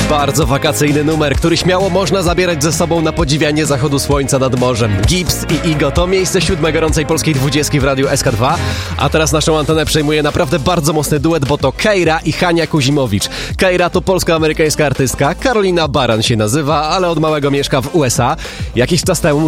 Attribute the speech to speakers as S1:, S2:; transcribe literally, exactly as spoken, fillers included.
S1: Bardzo wakacyjny numer, który śmiało można zabierać ze sobą na podziwianie zachodu słońca nad morzem. Gibbs i Igo to miejsce siódme gorącej polskiej dwudziestki w radiu S K dwa, a teraz naszą antenę przejmuje naprawdę bardzo mocny duet, bo to Keira i Hania Kuzimowicz. Keira to polsko-amerykańska artystka, Karolina Baran się nazywa, ale od małego mieszka w U S A. Jakiś czas temu